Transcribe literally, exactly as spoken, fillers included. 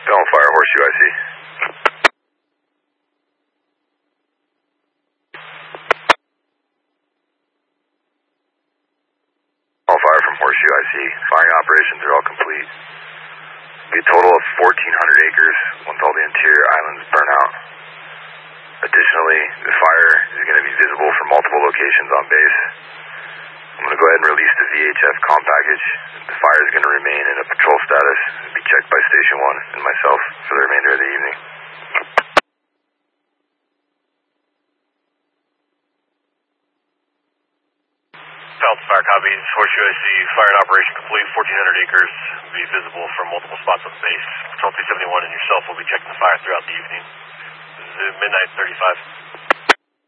Don't fire, Horseshoe I C. All fire from Horseshoe I C. Firing operations are all complete. Be a total of fourteen hundred acres once all the interior islands burn out. Additionally, the fire is going to be visible from multiple locations on base. I'm going to go ahead and release the V H F comm package. The fire is going to remain in a patrol status and be checked by Station one and myself for the remainder of the evening. South Fire copies. Horseshoe I C. Fire and operation complete. fourteen hundred acres. Be visible from multiple spots on the base. Patrol two seventy-one and yourself will be checking the fire throughout the evening. This is midnight thirty-five.